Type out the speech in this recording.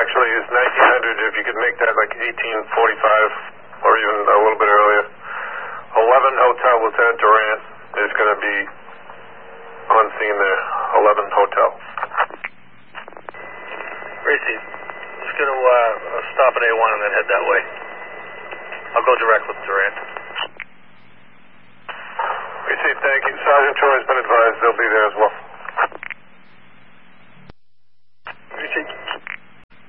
actually is 1900. If you could make that like 1845 or even a little bit earlier. 11 Hotel, Lieutenant Durant is going to be on scene there. 11 Hotel. Racy, just going to stop at A1 and then head that way. I'll go direct with Durant. Received, thank you. Sergeant Troy has been advised they'll be there as well.